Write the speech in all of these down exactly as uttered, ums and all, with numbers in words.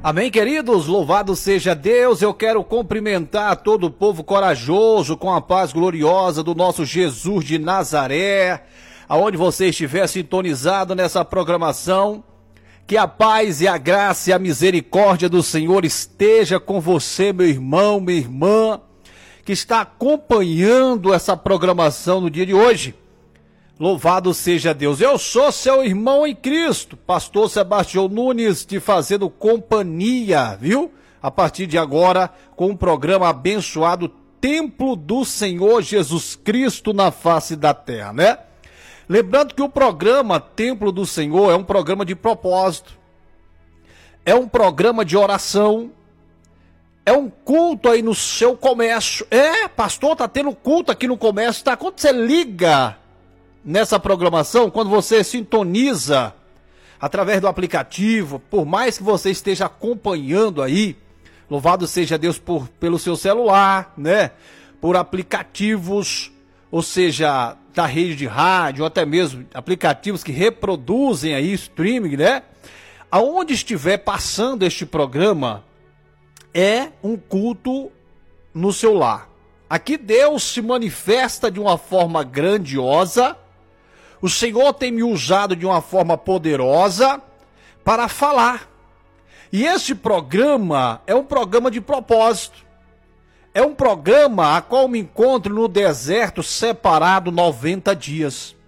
Amém, queridos? Louvado seja Deus. Eu quero cumprimentar todo o povo corajoso com a paz gloriosa do nosso Jesus de Nazaré, aonde você estiver sintonizado nessa programação. Que a paz e a graça e a misericórdia do Senhor esteja com você, meu irmão, minha irmã, que está acompanhando essa programação no dia de hoje. Louvado seja Deus. Eu sou seu irmão em Cristo, pastor Sebastião Nunes, te fazendo companhia, viu? A partir de agora, com o programa abençoado Templo do Senhor Jesus Cristo na face da terra, né? Lembrando que o programa Templo do Senhor é um programa de propósito, é um programa de oração, é um culto aí no seu comércio. É, pastor, tá tendo culto aqui no comércio, tá? Quando você liga nessa programação, quando você sintoniza através do aplicativo, por mais que você esteja acompanhando aí, louvado seja Deus por, pelo seu celular, né? Por aplicativos, ou seja, da rede de rádio, ou até mesmo aplicativos que reproduzem aí streaming, né? Aonde estiver passando este programa, é um culto no seu lar. Aqui Deus se manifesta de uma forma grandiosa. O Senhor tem me usado de uma forma poderosa para falar. E este programa é um programa de propósito. É um programa a qual me encontro no deserto separado noventa dias.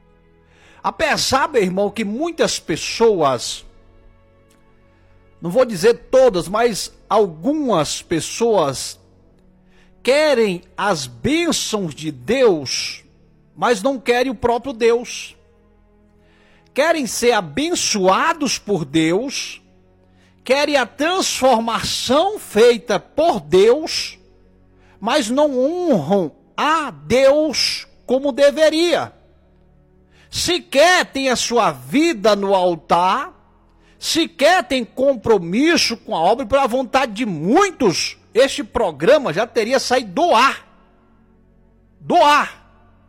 Apesar, meu irmão, que muitas pessoas, não vou dizer todas, mas algumas pessoas querem as bênçãos de Deus, mas não querem o próprio Deus. Querem ser abençoados por Deus, querem a transformação feita por Deus, mas não honram a Deus como deveria. Sequer tem a sua vida no altar, sequer tem compromisso com a obra, e pela vontade de muitos, este programa já teria saído do ar. Do ar.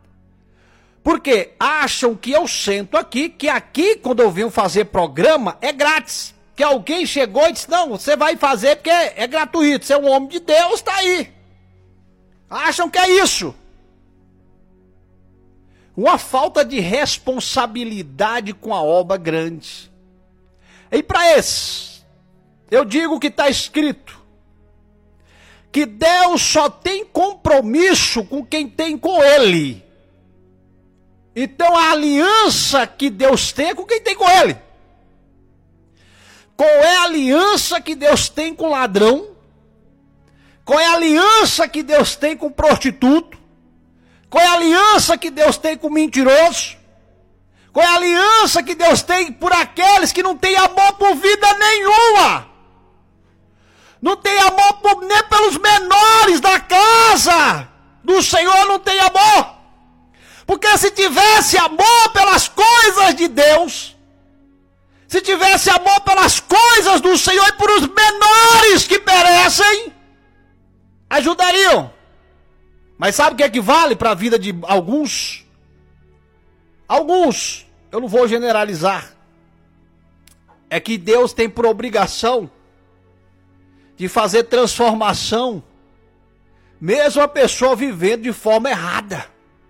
Porque acham que eu sento aqui, que aqui quando eu venho fazer programa é grátis. Que alguém chegou e disse, não, você vai fazer porque é, é gratuito, você é um homem de Deus, está aí. Acham que é isso. Uma falta de responsabilidade com a obra grande. E para esse, eu digo que está escrito, que Deus só tem compromisso com quem tem com Ele. Então a aliança que Deus tem é com quem tem com Ele. Qual é a aliança que Deus tem com o ladrão? Qual é a aliança que Deus tem com o prostituto? Qual é a aliança que Deus tem com o mentiroso? Qual é a aliança que Deus tem por aqueles que não têm amor por vida nenhuma? Não tem amor por, nem pelos menores da casa do Senhor, não tem amor. Porque se tivesse amor pelas coisas de Deus, se tivesse amor pelas coisas do Senhor e por os menores que perecem, ajudariam. Mas sabe o que equivale para a vida de alguns? Alguns, eu não vou generalizar, é que Deus tem por obrigação de fazer transformação, mesmo a pessoa vivendo de forma errada.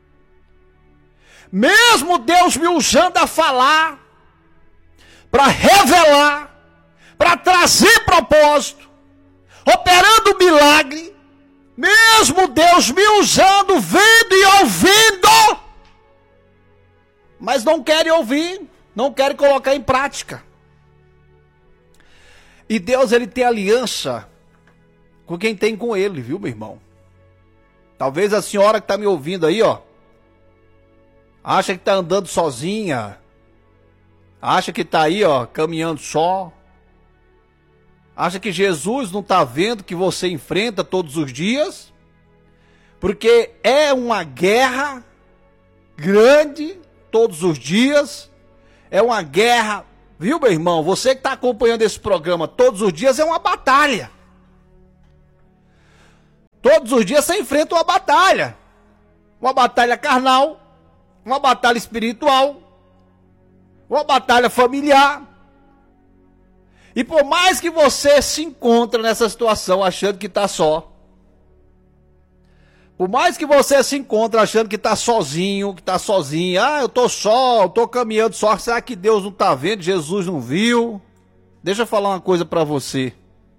Mesmo Deus me usando a falar, para revelar, para trazer propósito, operando milagre, mesmo Deus me usando, vendo e ouvindo, mas não querem ouvir, não querem colocar em prática. E Deus, ele tem aliança com quem tem com ele, viu, meu irmão? Talvez a senhora que está me ouvindo aí, ó, acha que está andando sozinha, acha que está aí, ó, caminhando só, acha que Jesus não está vendo que você enfrenta todos os dias, porque é uma guerra grande todos os dias, é uma guerra, viu, meu irmão? Você que está acompanhando esse programa todos os dias, é uma batalha. Todos os dias você enfrenta uma batalha, uma batalha carnal, uma batalha espiritual, uma batalha familiar. E por mais que você se encontre nessa situação achando que está só, por mais que você se encontre achando que está sozinho, que está sozinho, ah, eu estou só, eu estou caminhando só, será que Deus não está vendo, Jesus não viu? Deixa eu falar uma coisa para você.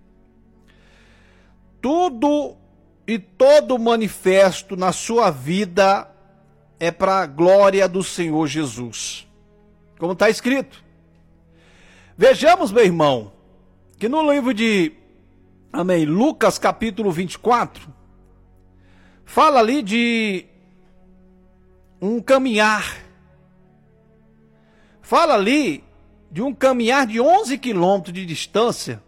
Tudo e todo manifesto na sua vida é para a glória do Senhor Jesus. Como está escrito. Vejamos, meu irmão, que no livro de, amém, Lucas capítulo vinte e quatro, fala ali de um caminhar. Fala ali de um caminhar de onze quilômetros de distância,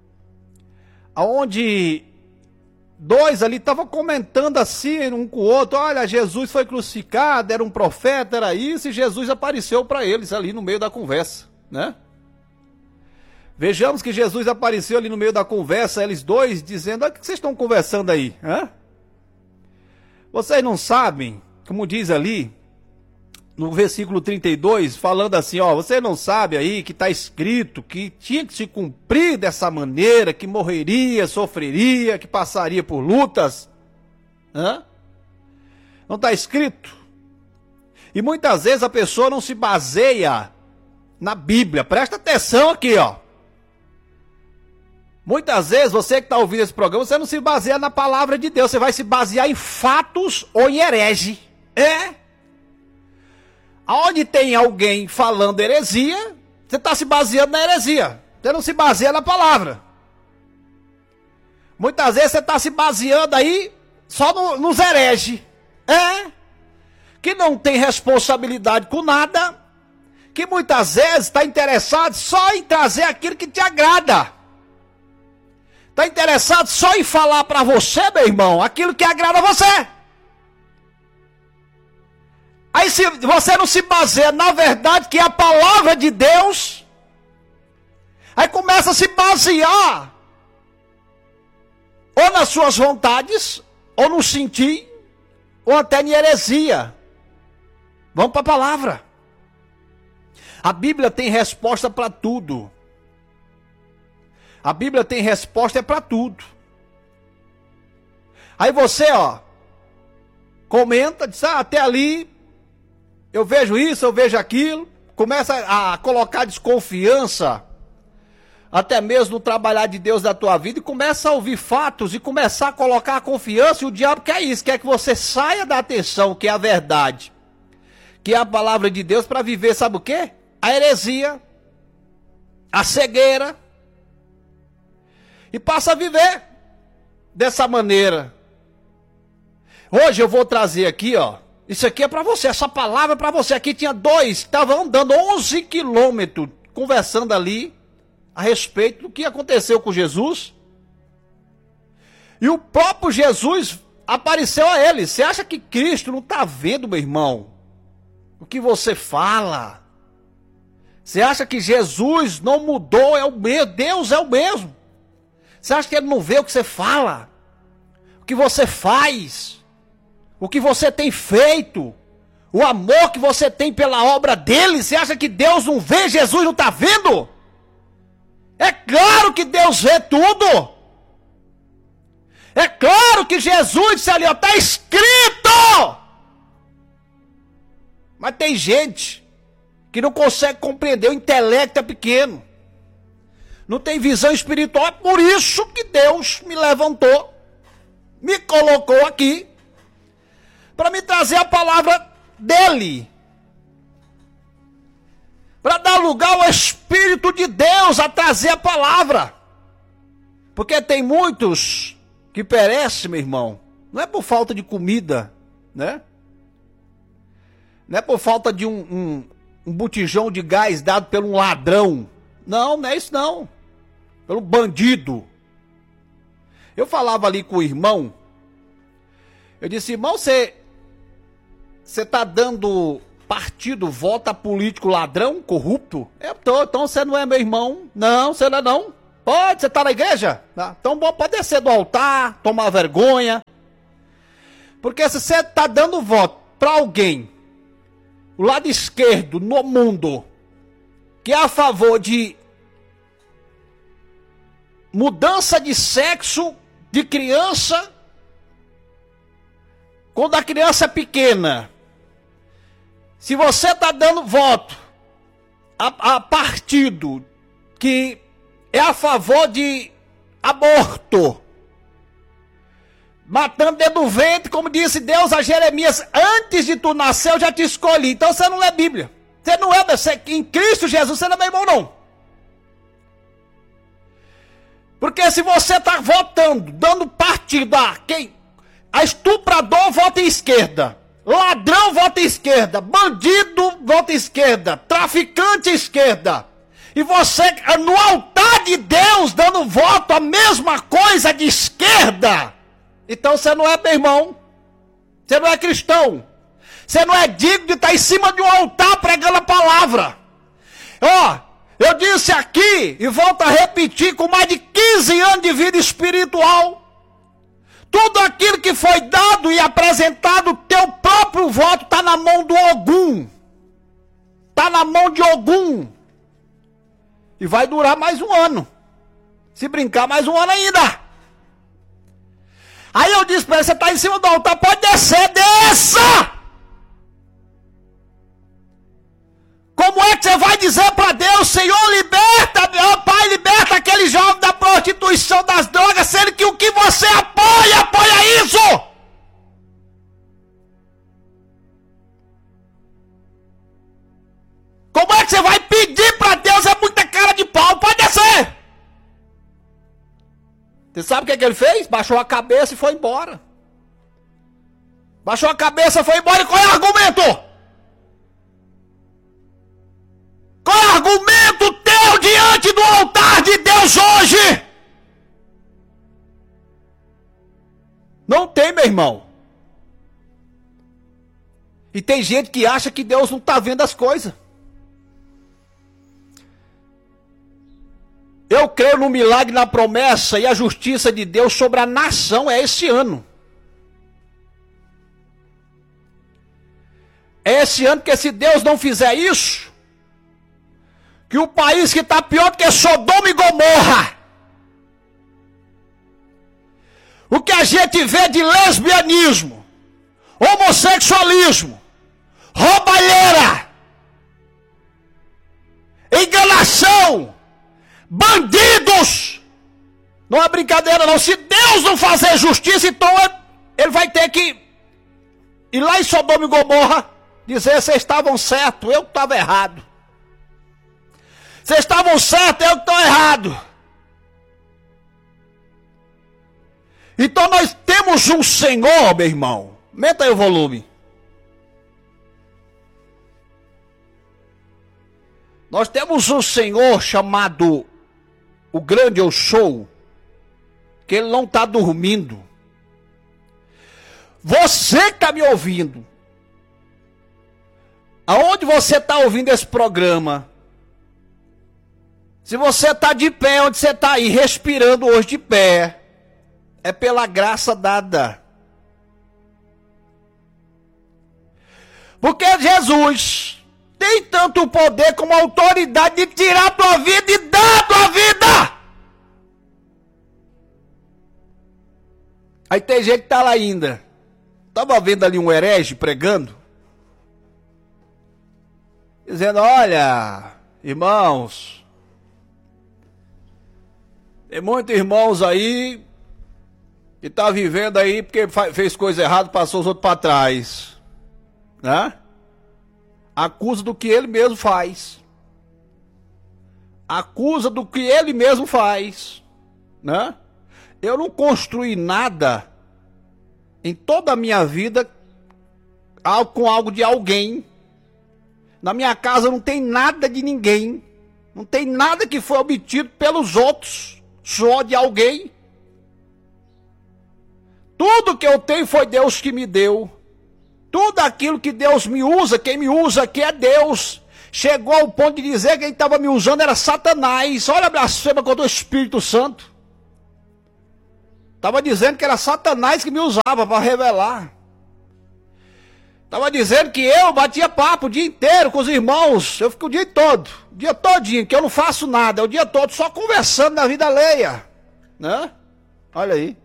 onde dois ali estavam comentando assim, um com o outro, olha, Jesus foi crucificado, era um profeta, era isso, e Jesus apareceu para eles ali no meio da conversa, né? Vejamos que Jesus apareceu ali no meio da conversa, eles dois dizendo, o que vocês estão conversando aí? Hã? Vocês não sabem, como diz ali, no versículo trinta e dois, falando assim, ó, você não sabe aí que está escrito que tinha que se cumprir dessa maneira, que morreria, sofreria, que passaria por lutas? Hã? Não está escrito? E muitas vezes a pessoa não se baseia na Bíblia, presta atenção aqui, ó. Muitas vezes, você que está ouvindo esse programa, você não se baseia na palavra de Deus, você vai se basear em fatos ou em herege. É? Aonde tem alguém falando heresia, você está se baseando na heresia. Você não se baseia na palavra. Muitas vezes você está se baseando aí só no, nos hereges. É? Que não tem responsabilidade com nada, que muitas vezes está interessado só em trazer aquilo que te agrada. Está interessado só em falar para você, meu irmão, aquilo que agrada a você. Aí se você não se baseia na verdade, que é a palavra de Deus, aí começa a se basear ou nas suas vontades, ou no sentir, ou até em heresia. Vamos para a palavra. A Bíblia tem resposta para tudo. A Bíblia tem resposta é para tudo. Aí você, ó, comenta, diz, ah, até ali, eu vejo isso, eu vejo aquilo, começa a colocar desconfiança, até mesmo no trabalhar de Deus da tua vida, e começa a ouvir fatos, e começar a colocar a confiança, e o diabo quer isso, quer que você saia da atenção, que é a verdade, que é a palavra de Deus, para viver, sabe o quê? A heresia, a cegueira, e passa a viver dessa maneira. Hoje eu vou trazer aqui, ó, isso aqui é para você, essa palavra é para você. Aqui tinha dois que estavam andando onze quilômetros, conversando ali a respeito do que aconteceu com Jesus. E o próprio Jesus apareceu a eles. Você acha que Cristo não está vendo, meu irmão, o que você fala? Você acha que Jesus não mudou, é o mesmo, Deus é o mesmo? Você acha que ele não vê o que você fala? O que você faz? O que você tem feito? O amor que você tem pela obra dele? Você acha que Deus não vê? Jesus não está vendo? É claro que Deus vê tudo. É claro que Jesus disse ali, ó, está escrito. Mas tem gente que não consegue compreender, o intelecto é pequeno. Não tem visão espiritual, é por isso que Deus me levantou, me colocou aqui, para me trazer a palavra dele, para dar lugar ao Espírito de Deus a trazer a palavra, porque tem muitos que perecem, meu irmão, não é por falta de comida, né? Não é por falta de um, um, um botijão de gás dado por um ladrão, não, não é isso não. Pelo bandido. Eu falava ali com o irmão. Eu disse, irmão, você você está dando partido, voto a político ladrão, corrupto? Eu tô, então você não é meu irmão. Não, você não é não. Pode, você está na igreja? Ah, então pode descer do altar, tomar vergonha. Porque se você está dando voto para alguém, o lado esquerdo no mundo, que é a favor de mudança de sexo de criança quando a criança é pequena. Se você está dando voto a, a partido que é a favor de aborto, matando dentro do ventre, como disse Deus a Jeremias, antes de tu nascer eu já te escolhi. Então você não lê Bíblia. Você não é, você, em Cristo Jesus você não é meu irmão não. Porque se você está votando, dando partido a quem, a estuprador vota em esquerda, ladrão vota em esquerda, bandido vota em esquerda, traficante esquerda, e você no altar de Deus dando voto a mesma coisa de esquerda, então você não é meu irmão, você não é cristão, você não é digno de estar em cima de um altar pregando a palavra. Ó, eu disse aqui e volto a repetir, com mais de quinze anos de vida espiritual, tudo aquilo que foi dado e apresentado, teu próprio voto está na mão do Ogum, está na mão de Ogum, e vai durar mais um ano, se brincar mais um ano ainda. Aí eu disse para ele, você está em cima do altar, pode descer, desça! Como é que você vai dizer para Deus, Senhor, liberta, meu Pai, liberta aquele jovem da prostituição, das drogas, sendo que o que você apoia, apoia isso? Como é que você vai pedir para Deus? É muita cara de pau, pode descer! Você sabe o que, é que ele fez? Baixou a cabeça e foi embora. Baixou a cabeça, foi embora, e qual é o argumento? Qual é o argumento teu diante do altar de Deus hoje? Não tem, meu irmão. E tem gente que acha que Deus não está vendo as coisas. Eu creio no milagre, na promessa e a justiça de Deus sobre a nação é esse ano. É esse ano, porque se Deus não fizer isso, que o país que está pior do que Sodoma e Gomorra, o que a gente vê de lesbianismo, homossexualismo, roubalheira, enganação, bandidos, não é brincadeira não. Se Deus não fazer justiça, então ele vai ter que ir lá em Sodoma e Gomorra dizer, vocês estavam certos, eu estava errado. Vocês estavam certos, eu estou errado. Então nós temos um Senhor, meu irmão. Aumenta aí o volume. Nós temos um Senhor chamado o grande eu sou, que ele não está dormindo. Você que está me ouvindo, aonde você está ouvindo esse programa, se você está de pé, onde você está aí, respirando hoje de pé, é pela graça dada. Porque Jesus tem tanto poder como autoridade de tirar a tua vida e dar a tua vida. Aí tem gente que está lá ainda. Estava vendo ali um herege pregando, dizendo, olha, irmãos, tem muitos irmãos aí que tá vivendo aí porque fez coisa errada, passou os outros para trás, né? Acusa do que ele mesmo faz. Acusa do que ele mesmo faz, né? Eu não construí nada em toda a minha vida com algo de alguém. Na minha casa não tem nada de ninguém. Não tem nada que foi obtido pelos outros, só de alguém. Tudo que eu tenho foi Deus que me deu. Tudo aquilo que Deus me usa, quem me usa aqui é Deus. Chegou ao ponto de dizer que quem estava me usando era Satanás. Olha a blasfêmia contra o Espírito Santo. Estava dizendo que era Satanás que me usava para revelar. Estava dizendo que eu batia papo o dia inteiro com os irmãos. Eu fico o dia todo, o dia todinho, que eu não faço nada. É o dia todo só conversando na vida alheia. né? Olha aí.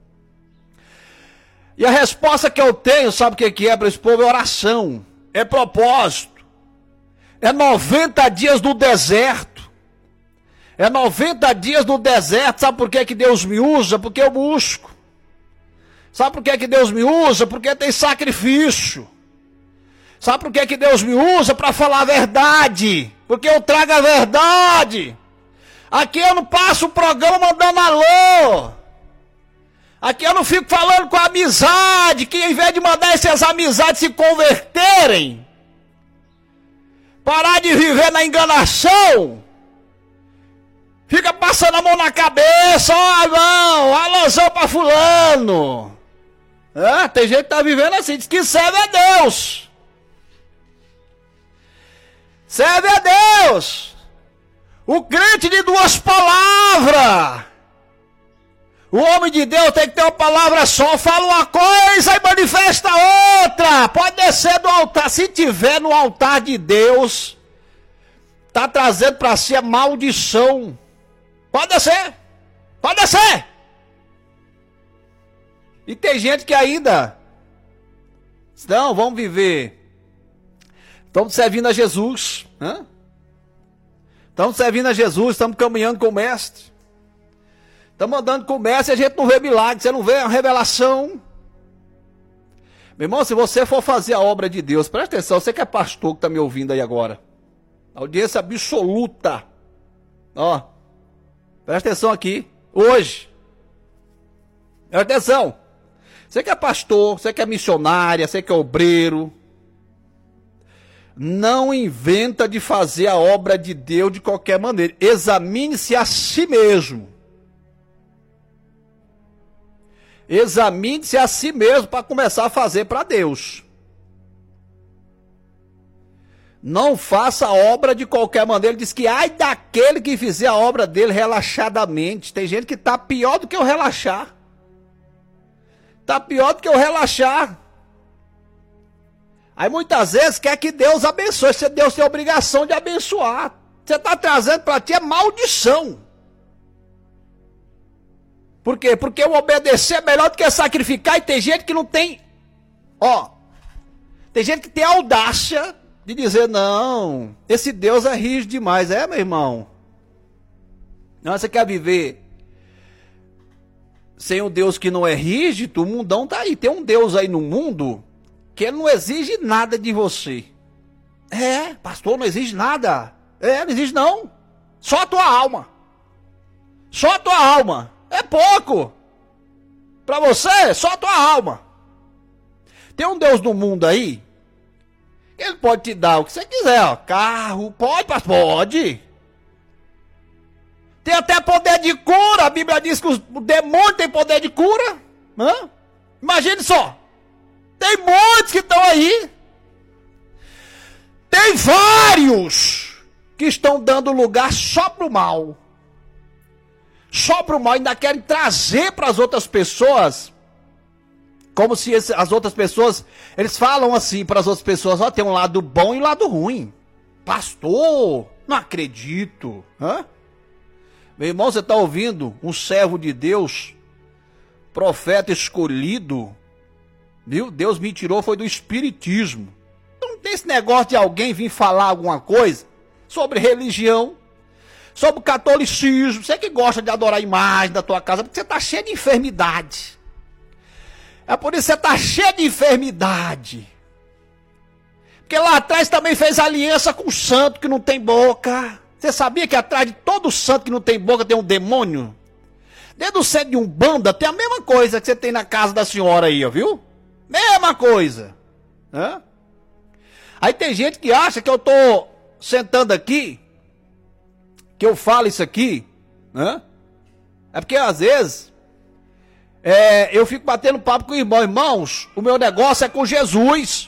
E a resposta que eu tenho, sabe o que que é para esse povo? É oração, é propósito. É noventa dias no deserto. É noventa dias no deserto. Sabe por que que Deus me usa? Porque eu busco. Sabe por que que Deus me usa? Porque tem sacrifício. Sabe por que que Deus me usa? Para falar a verdade. Porque eu trago a verdade. Aqui eu não passo o programa mandando alô. Aqui eu não fico falando com a amizade, que em vez de mandar essas amizades se converterem, parar de viver na enganação, fica passando a mão na cabeça, ó, não, alôzão pra fulano. É, tem gente que tá vivendo assim, diz que serve a Deus. Serve a Deus. O crente de duas palavras. O homem de Deus tem que ter uma palavra só, fala uma coisa e manifesta outra. Pode descer do altar, se tiver no altar de Deus, tá trazendo para si a maldição. Pode descer, pode descer. E tem gente que ainda, não, vamos viver, estamos servindo a Jesus, né? Estamos servindo a Jesus, estamos caminhando com o Mestre. Estamos andando com o Mestre e a gente não vê milagre, você não vê a revelação. Meu irmão, se você for fazer a obra de Deus, presta atenção, você que é pastor que está me ouvindo aí agora. Audiência absoluta. Ó, presta atenção aqui, hoje. Presta atenção. Você que é pastor, você que é missionária, você que é obreiro. Não inventa de fazer a obra de Deus de qualquer maneira. Examine-se a si mesmo. Examine-se a si mesmo para começar a fazer para Deus. Não faça a obra de qualquer maneira. Ele diz que ai daquele que fizer a obra dele relaxadamente. Tem gente que está pior do que eu relaxar. Está pior do que eu relaxar. Aí muitas vezes quer que Deus abençoe. Se Deus tem a obrigação de abençoar. Você está trazendo para ti é maldição. Por quê? Porque o obedecer é melhor do que sacrificar. E tem gente que não tem, ó, tem gente que tem a audácia de dizer, não, esse Deus é rígido demais. É, meu irmão? Não, você quer viver sem um Deus que não é rígido? O mundão tá aí. Tem um Deus aí no mundo que ele não exige nada de você. É, pastor, não exige nada. É, não exige não. Só a tua alma. Só a tua alma. É pouco. Para você, só a tua alma. Tem um Deus no mundo aí, ele pode te dar o que você quiser, ó. Carro, pode, mas pode. Tem até poder de cura. A Bíblia diz que os demônios têm poder de cura. Hã? Imagine só. Tem muitos que estão aí. Tem vários que estão dando lugar só para o mal. Só para o mal, ainda querem trazer para as outras pessoas, como se esse, as outras pessoas, eles falam assim para as outras pessoas, ó, tem um lado bom e um lado ruim. Pastor, não acredito. Hã? Meu irmão, você está ouvindo um servo de Deus, profeta escolhido, viu? Deus me tirou, foi do espiritismo. Não tem esse negócio de alguém vir falar alguma coisa sobre religião, sobre o catolicismo. Você que gosta de adorar a imagem da tua casa, porque você está cheio de enfermidade. É por isso que você está cheio de enfermidade. Porque lá atrás também fez aliança com o santo que não tem boca. Você sabia que atrás de todo santo que não tem boca tem um demônio? Dentro do centro de Umbanda tem a mesma coisa que você tem na casa da senhora aí, ó, viu? Mesma coisa. Hã? Aí tem gente que acha que eu tô sentando aqui, que eu falo isso aqui, né? É porque às vezes é, eu fico batendo papo com o irmão. Irmãos, o meu negócio é com Jesus.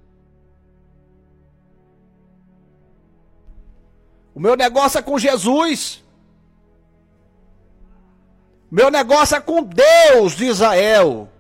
O meu negócio é com Jesus. O meu negócio é com Deus de Israel.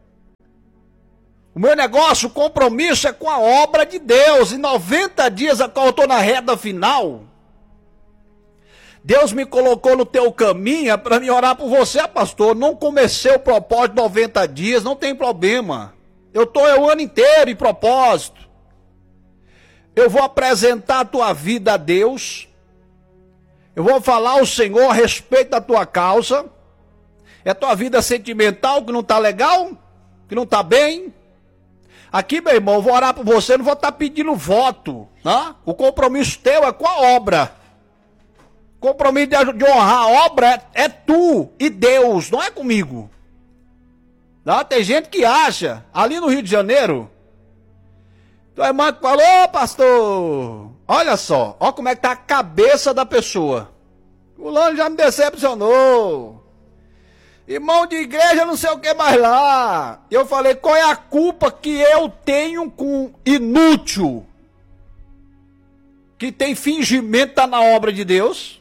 O meu negócio, o compromisso é com a obra de Deus. Em noventa dias, a qual eu estou na reta final, Deus me colocou no teu caminho é para me orar por você, pastor. Não comecei o propósito de noventa dias, não tem problema. Eu estou o ano inteiro em propósito. Eu vou apresentar a tua vida a Deus. Eu vou falar ao Senhor a respeito da tua causa. É tua vida sentimental que não está legal? Que não está bem? Aqui, meu irmão, eu vou orar por você, não vou estar pedindo voto. Né? O compromisso teu é com a obra. O compromisso de, de honrar a obra é, é tu e Deus, não é comigo. Tá? Tem gente que acha, ali no Rio de Janeiro, tua irmã que falou, ô pastor, olha só, olha como é que tá a cabeça da pessoa. O fulano já me decepcionou. Irmão de igreja, não sei o que mais lá. E eu falei, qual é a culpa que eu tenho com inútil? Que tem fingimento, tá na obra de Deus?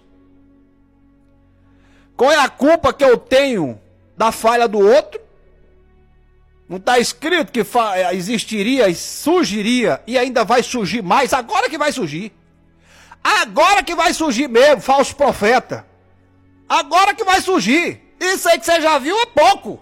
Qual é a culpa que eu tenho da falha do outro? Não está escrito que existiria, surgiria e ainda vai surgir mais? Agora que vai surgir. Agora que vai surgir mesmo, falso profeta. Agora que vai surgir. Isso aí que você já viu é pouco.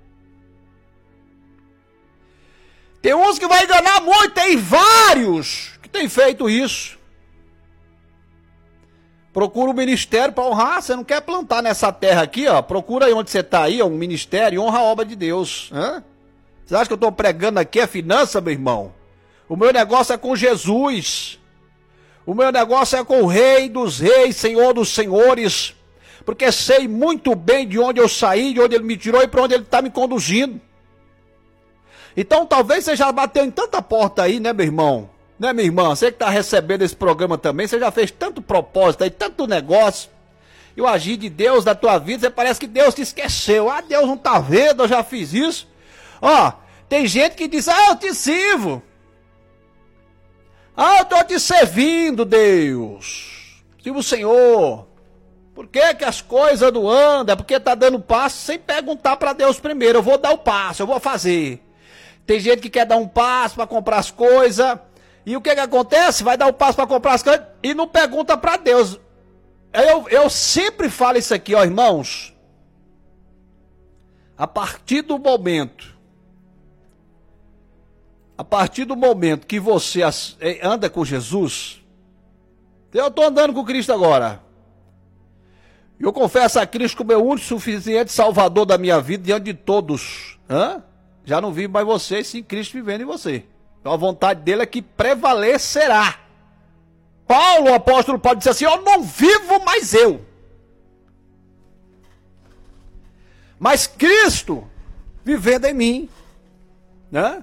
Tem uns que vai enganar muito, tem vários que têm feito isso. Procura um ministério para honrar. Você não quer plantar nessa terra aqui, ó? Procura aí onde você está aí, ó, um ministério e honra a obra de Deus. Hã? Você acha que eu estou pregando aqui a finança, meu irmão? O meu negócio é com Jesus. O meu negócio é com o Rei dos Reis, Senhor dos Senhores. Porque sei muito bem de onde eu saí, de onde Ele me tirou e para onde Ele está me conduzindo. Então talvez você já bateu em tanta porta aí, né, meu irmão? Né, minha irmã? Você que está recebendo esse programa também, você já fez tanto propósito aí, tanto negócio. E o agir de Deus na tua vida, você parece que Deus te esqueceu. Ah, Deus não está vendo, eu já fiz isso. Ó, tem gente que diz, ah, eu te sirvo. Ah, eu estou te servindo, Deus. Sirvo o Senhor. Por que que as coisas não andam? É porque está dando passo sem perguntar para Deus primeiro. Eu vou dar o passo, eu vou fazer. Tem gente que quer dar um passo para comprar as coisas. E o que que acontece? Vai dar o passo para comprar as coisas e não pergunta para Deus. Eu, eu sempre falo isso aqui, ó, irmãos. A partir do momento, a partir do momento que você anda com Jesus, eu estou andando com Cristo agora. Eu confesso a Cristo como meu único e suficiente Salvador da minha vida diante de todos. Hã? Já não vivo mais você, sim Cristo vivendo em você. Então a vontade dele é que prevalecerá. Paulo, o apóstolo Paulo, disse assim, eu não vivo mais eu. Mas Cristo vivendo em mim. Né?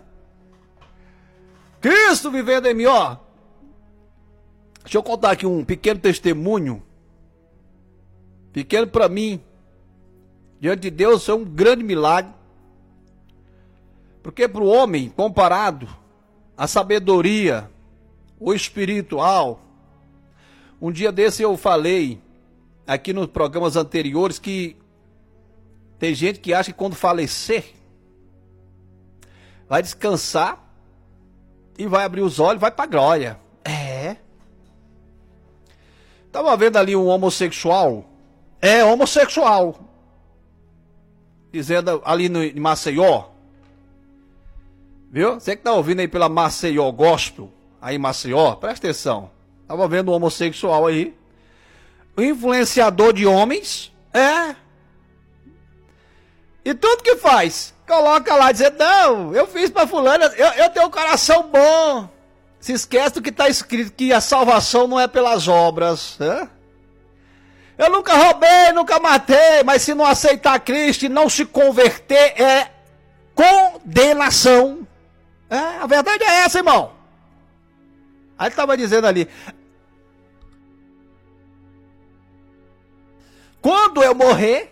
Cristo vivendo em mim, ó. Deixa eu contar aqui um pequeno testemunho. Pequeno para mim. Diante de Deus, isso é um grande milagre. Porque para o homem, comparado à sabedoria, o espiritual, um dia desse eu falei, aqui nos programas anteriores, que tem gente que acha que quando falecer, vai descansar e vai abrir os olhos e vai para a glória. É. Estava vendo ali um homossexual, é homossexual, dizendo ali no, em Maceió, viu? Você que está ouvindo aí pela Maceió Gospel, aí em Maceió, presta atenção. Estava vendo um homossexual aí, o influenciador de homens, é. E tudo que faz, coloca lá dizendo, não, eu fiz para fulano, eu, eu tenho um coração bom. Se esquece do que está escrito, que a salvação não é pelas obras. É? Eu nunca roubei, nunca matei, mas se não aceitar Cristo e não se converter, é condenação. É, a verdade é essa, irmão. Aí ele estava dizendo ali, quando eu morrer,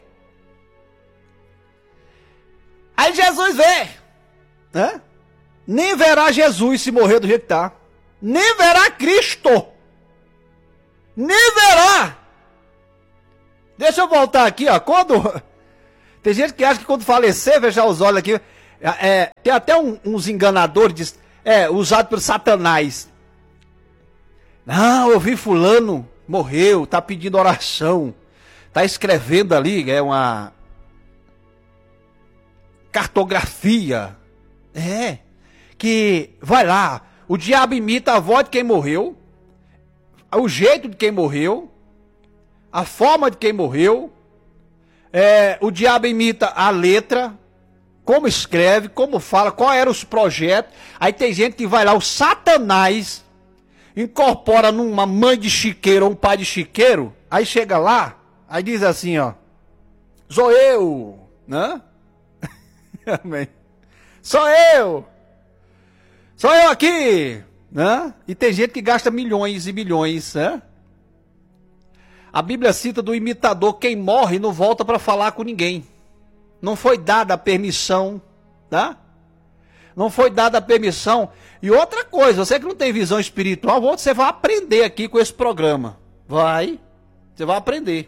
aí Jesus vê, né? Nem verá Jesus se morrer do jeito que está, nem verá Cristo, nem verá. Deixa eu voltar aqui, ó, quando, tem gente que acha que quando falecer, fechar os olhos aqui, é, tem até um, uns enganadores, é, usados por Satanás. Não, eu vi fulano morreu, tá pedindo oração, tá escrevendo ali, é uma cartografia, é, que vai lá, o diabo imita a voz de quem morreu, o jeito de quem morreu, a forma de quem morreu, é, o diabo imita a letra, como escreve, como fala, qual eram os projetos. Aí tem gente que vai lá, o Satanás incorpora numa mãe de chiqueiro ou um pai de chiqueiro, aí chega lá, aí diz assim, ó, sou eu, né? Amém. Sou eu, sou eu aqui, né? E tem gente que gasta milhões e milhões, né? A Bíblia cita do imitador, quem morre não volta para falar com ninguém. Não foi dada a permissão, tá? Não foi dada a permissão. E outra coisa, você que não tem visão espiritual, você vai aprender aqui com esse programa. Vai, você vai aprender.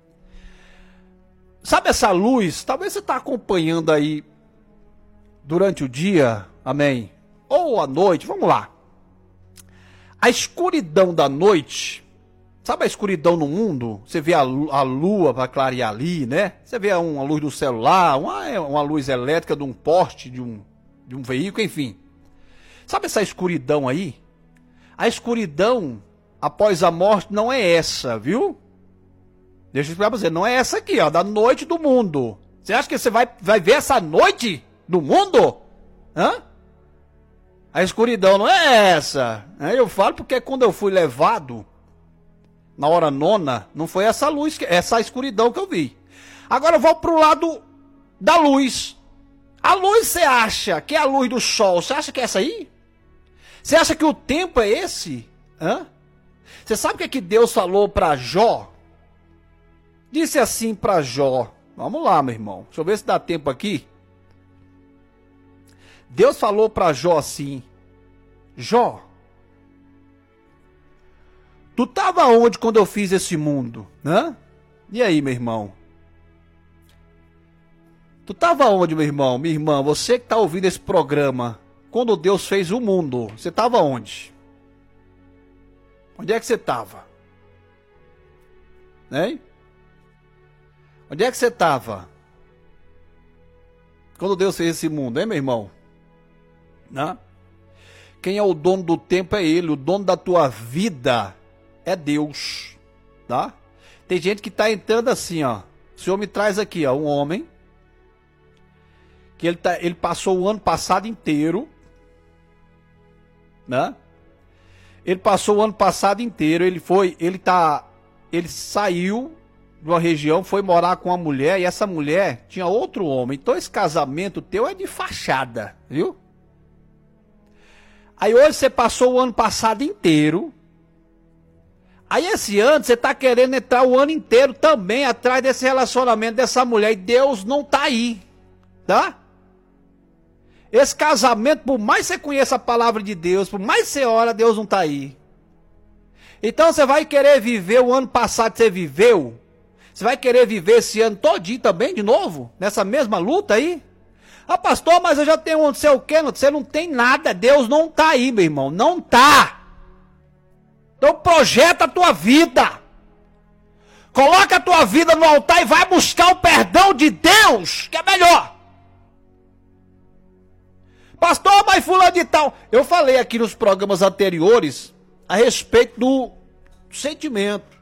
Sabe essa luz? Talvez você está acompanhando aí durante o dia, amém? Ou à noite, vamos lá. A escuridão da noite... Sabe a escuridão no mundo? Você vê a, a lua para clarear ali, né? Você vê uma luz do celular, uma, uma luz elétrica de um poste, de um, de um veículo, enfim. Sabe essa escuridão aí? A escuridão após a morte não é essa, viu? Deixa eu explicar para você, não é essa aqui, ó, da noite do mundo. Você acha que você vai, vai ver essa noite do mundo? Hã? A escuridão não é essa. Eu falo porque quando eu fui levado... Na hora nona, não foi essa luz, essa escuridão que eu vi. Agora eu vou pro lado da luz. A luz você acha que é a luz do sol? Você acha que é essa aí? Você acha que o tempo é esse? Hã? Você sabe o que é que Deus falou para Jó? Disse assim para Jó. Vamos lá, meu irmão. Deixa eu ver se dá tempo aqui. Deus falou para Jó assim. Jó. Tu estava onde quando eu fiz esse mundo? Hã? E aí, meu irmão? Tu estava onde, meu irmão? Minha irmã, você que está ouvindo esse programa, quando Deus fez o mundo, você estava onde? Onde é que você estava? Hein? Onde é que você estava? Quando Deus fez esse mundo, hein, meu irmão? Hã? Quem é o dono do tempo é Ele, o dono da tua vida é Deus, tá? Tem gente que tá entrando assim, ó. O Senhor me traz aqui, ó, um homem que ele, tá, ele passou o ano passado inteiro, né? Ele passou o ano passado inteiro, ele foi, ele tá, ele saiu de uma região, foi morar com uma mulher e essa mulher tinha outro homem. Então esse casamento teu é de fachada, viu? Aí hoje você passou o ano passado inteiro. Aí esse ano você está querendo entrar o ano inteiro também atrás desse relacionamento dessa mulher. E Deus não está aí. Tá? Esse casamento, por mais você conheça a palavra de Deus, por mais você ora, Deus não está aí. Então você vai querer viver o ano passado que você viveu? Você vai querer viver esse ano todinho também de novo? Nessa mesma luta aí? Ah, pastor, mas eu já tenho um não sei o quê. Você não tem nada. Deus não está aí, meu irmão. Não está. Então projeta a tua vida. Coloca a tua vida no altar e vai buscar o perdão de Deus, que é melhor. Pastor, mas fulano de tal. Eu falei aqui nos programas anteriores a respeito do sentimento.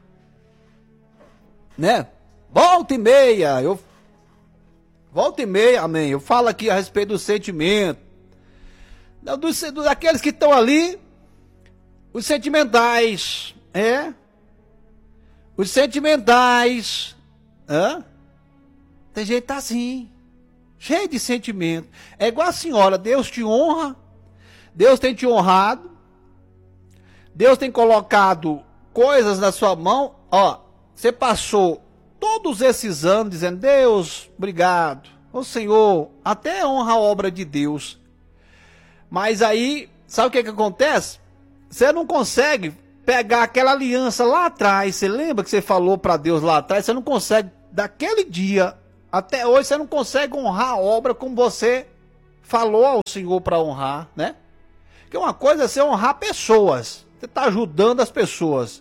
Né? Volta e meia, eu volta e meia, amém. Eu falo aqui a respeito do sentimento. Dos, daqueles que estão ali. Os sentimentais, é? Os sentimentais, hã? Tem gente tá assim, cheio de sentimento. É igual a senhora, Deus te honra, Deus tem te honrado, Deus tem colocado coisas na sua mão, ó, você passou todos esses anos dizendo, Deus, obrigado, ô Senhor, até honra a obra de Deus. Mas aí, sabe o que que acontece? Você não consegue pegar aquela aliança lá atrás. Você lembra que você falou para Deus lá atrás? Você não consegue, daquele dia até hoje, você não consegue honrar a obra como você falou ao Senhor para honrar, né? Porque uma coisa é você honrar pessoas. Você está ajudando as pessoas.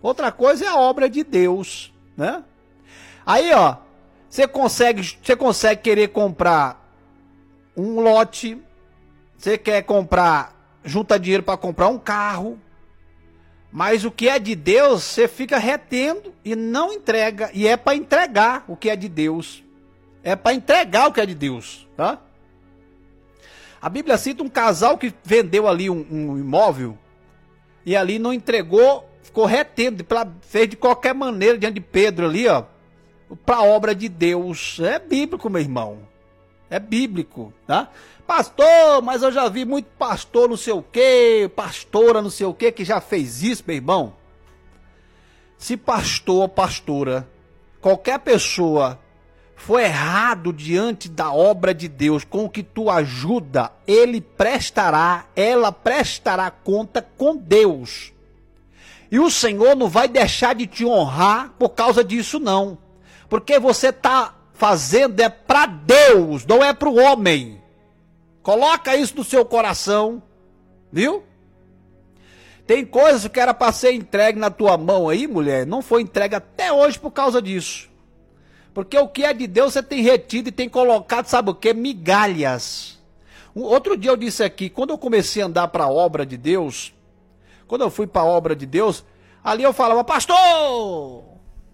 Outra coisa é a obra de Deus, né? Aí, ó, você consegue, você consegue querer comprar um lote, você quer comprar, junta dinheiro para comprar um carro, mas o que é de Deus, você fica retendo e não entrega, e é para entregar o que é de Deus. É para entregar o que é de Deus, tá? A Bíblia cita um casal que vendeu ali um, um imóvel e ali não entregou, ficou retendo, fez de qualquer maneira diante de Pedro ali, ó, para a obra de Deus. É bíblico, meu irmão. É bíblico, tá? Pastor, mas eu já vi muito pastor não sei o quê, pastora não sei o quê, que já fez isso, meu irmão. Se pastor ou pastora, qualquer pessoa for errado diante da obra de Deus, com o que tu ajuda, ele prestará, ela prestará conta com Deus. E o Senhor não vai deixar de te honrar por causa disso, não. Porque você está fazendo é para Deus, não é para o homem. Coloca isso no seu coração, viu? Tem coisas que era para ser entregue na tua mão aí, mulher, não foi entregue até hoje por causa disso. Porque o que é de Deus você tem retido e tem colocado, sabe o que? Migalhas. Um, outro dia eu disse aqui, quando eu comecei a andar para a obra de Deus, quando eu fui para a obra de Deus, ali eu falava, pastor,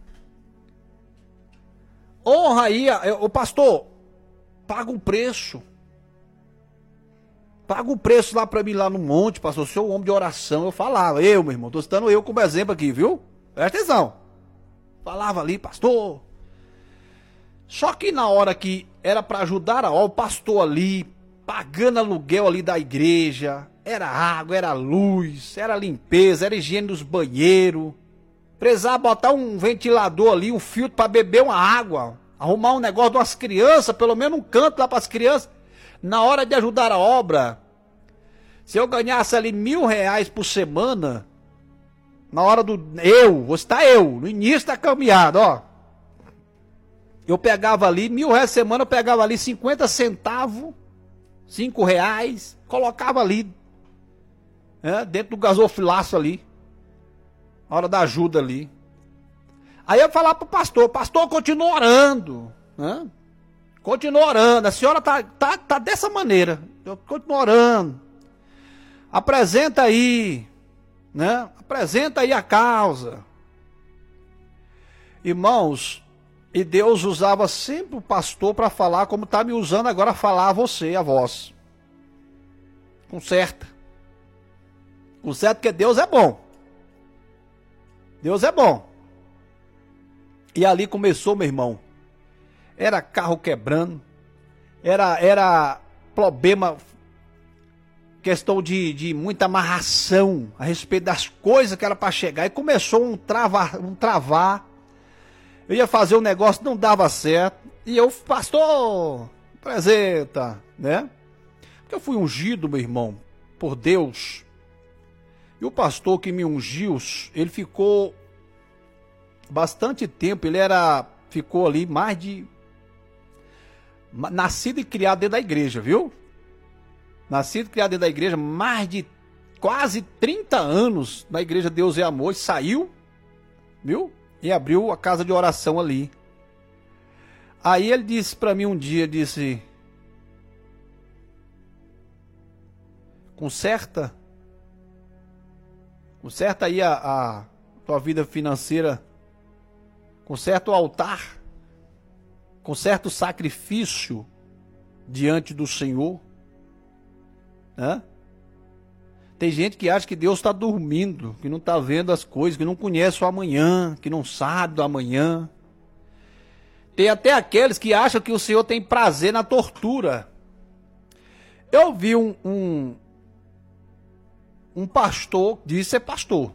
honra aí, o pastor, paga um preço. Paga um preço lá para mim, lá no monte, pastor, eu sou um homem de oração. Eu falava, eu, meu irmão, tô citando eu como exemplo aqui, viu? Presta atenção. Falava ali, pastor. Só que na hora que era para ajudar a obra, o pastor ali, pagando aluguel ali da igreja, era água, era luz, era limpeza, era higiene dos banheiros, precisava botar um ventilador ali, um filtro para beber uma água, arrumar um negócio de umas crianças, pelo menos um canto lá para as crianças. Na hora de ajudar a obra, se eu ganhasse ali mil reais por semana, na hora do... Eu, vou citar eu, no início da caminhada, ó. Eu pegava ali, mil reais por semana, eu pegava ali cinquenta centavos, cinco reais, colocava ali, né, dentro do gasofilaço ali, na hora da ajuda ali. Aí eu falava pro pastor, pastor, continua orando, né? Continua orando, a senhora tá, tá, tá dessa maneira, eu continuo orando. Apresenta aí, né? Apresenta aí a causa. Irmãos, e Deus usava sempre o pastor para falar como está me usando agora a falar a você, a vós. Conserta. Conserta porque Deus é bom. Deus é bom. E ali começou, meu irmão. Era carro quebrando. Era, era problema, questão de, de muita amarração a respeito das coisas que era para chegar. E começou um travar, um travar. Eu ia fazer um negócio, não dava certo. E eu, pastor, apresenta, né? Porque eu fui ungido, meu irmão, por Deus. E o pastor que me ungiu, ele ficou bastante tempo. Ele era, ficou ali mais de... Nascido e criado dentro da igreja, viu? Nascido e criado dentro da igreja, mais de quase trinta anos na igreja Deus é Amor. E saiu, viu? E abriu a casa de oração ali. Aí ele disse para mim um dia, disse, conserta, conserta aí a, a tua vida financeira, conserta o altar, conserta o sacrifício diante do Senhor, né? Tem gente que acha que Deus está dormindo, que não está vendo as coisas, que não conhece o amanhã, que não sabe do amanhã. Tem até aqueles que acham que o Senhor tem prazer na tortura. Eu vi um, um, um pastor, disse ser pastor,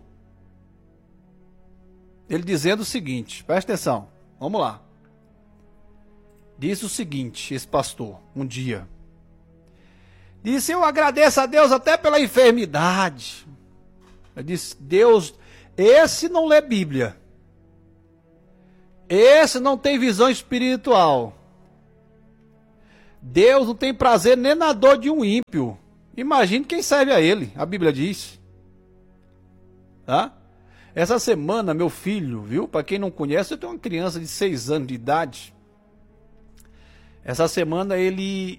ele dizendo o seguinte, presta atenção, vamos lá. Disse o seguinte, esse pastor, um dia. Disse, eu agradeço a Deus até pela enfermidade. Eu disse, Deus, esse não lê Bíblia. Esse não tem visão espiritual. Deus não tem prazer nem na dor de um ímpio. Imagine quem serve a ele, a Bíblia diz. Tá? Essa semana, meu filho, viu? Para quem não conhece, eu tenho uma criança de seis anos de idade. Essa semana ele